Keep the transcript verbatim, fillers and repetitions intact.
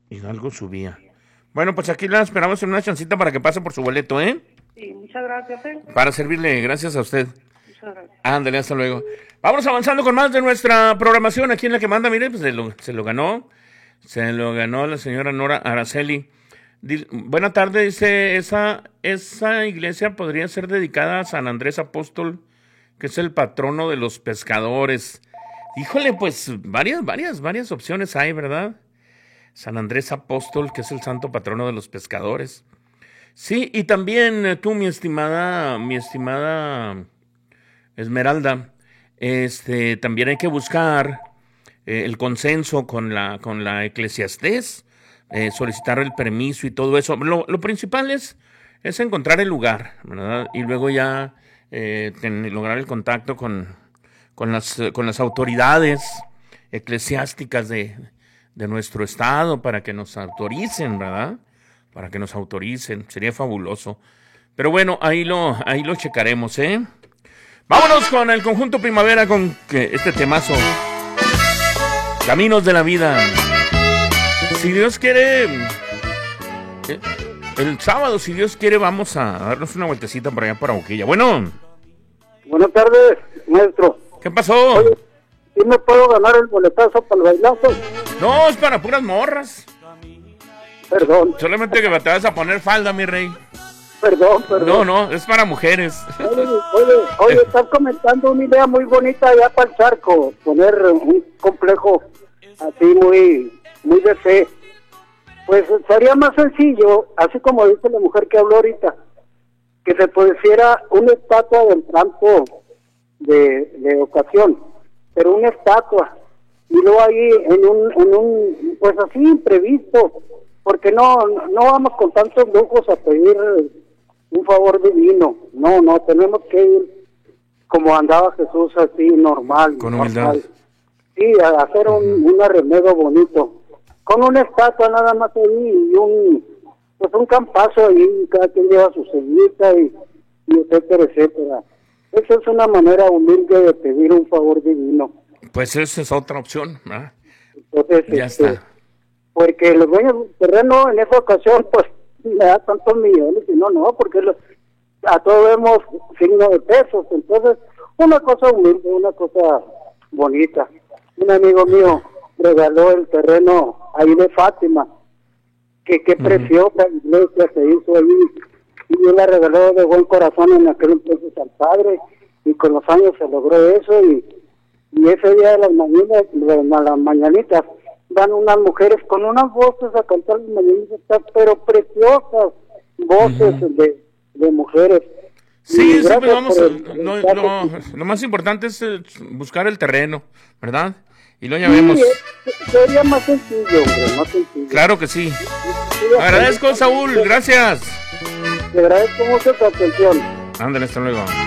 Hidalgo subía. Bueno, pues aquí la esperamos en una chancita para que pase por su boleto, ¿eh? Sí, muchas gracias, ¿eh? Para servirle, gracias a usted. Muchas gracias. Ándale, hasta luego. Vamos avanzando con más de nuestra programación aquí en La que manda. Mire, pues se lo, se lo ganó. Se lo ganó la señora Nora Araceli. Di- Buena tarde, dice, esa, esa iglesia podría ser dedicada a San Andrés Apóstol, que es el patrono de los pescadores. Híjole, pues varias, varias, varias opciones hay, ¿verdad? San Andrés Apóstol, que es el santo patrono de los pescadores. Sí, y también eh, tú, mi estimada, mi estimada Esmeralda, este, también hay que buscar eh, el consenso con la, con la eclesiastés, eh, solicitar el permiso y todo eso. Lo, lo principal es, es encontrar el lugar, ¿verdad? Y luego ya eh, ten- lograr el contacto con, con las, eh, con las autoridades eclesiásticas de, de nuestro estado para que nos autoricen, ¿verdad? Para que nos autoricen, sería fabuloso. Pero bueno, ahí lo, ahí lo checaremos, ¿eh? Vámonos con el conjunto Primavera con que este temazo. Caminos de la vida. Si Dios quiere, eh, el sábado, si Dios quiere, vamos a darnos una vueltecita por allá para Boquilla. Bueno, Buenas tardes, maestro. ¿qué pasó? Oye, ¿sí me puedo ganar el boletazo para el bailazo? No, es para puras morras. Perdón, Solamente que te vas a poner falda, mi rey. perdón, perdón. No, no, es para mujeres. Oye, oye, oye, estás comentando una idea muy bonita allá para el charco, poner un complejo así muy, muy de fe. Pues sería más sencillo, así como dice la mujer que habló ahorita, que se pusiera una estatua del santo de, de ocasión, pero una estatua, y luego ahí en un, en un, pues así imprevisto, porque no, no vamos con tantos lujos a pedir un favor divino, no, no, tenemos que ir como andaba Jesús, así normal. Con humildad. normal. Sí, a hacer un, un arremedo bonito, con una estatua nada más ahí y un, pues un campazo ahí, cada quien lleva su sellita y, y etcétera, etcétera. Esa es una manera humilde de pedir un favor divino. Pues esa es otra opción, ¿verdad? Entonces, Ya este, está. porque los dueños del terreno en esa ocasión, pues, le da tantos millones, y no, no, porque lo- a todos vemos signo de pesos. Entonces, una cosa humilde, una cosa bonita. Un amigo mío regaló el terreno ahí de Fátima, que qué Ujú. preciosa iglesia se hizo ahí, y yo la regaló de buen corazón en aquel entonces al padre, y con los años se logró eso, y, y ese día de las mañanas, de las mañanitas, van unas mujeres con unas voces a cantar las mañanitas, pero preciosas voces Ujú. de, de mujeres. Sí, Y sí, pues gracias vamos, por a- el- el lo, dato. lo- lo más importante es eh, buscar el terreno, ¿verdad? Y luego ya Sí, vemos. eh, sería más sencillo, hombre, más sencillo. Claro que sí. Sí, Agradezco, Saúl, gracias. Te agradezco mucho tu atención. Ándale, hasta luego.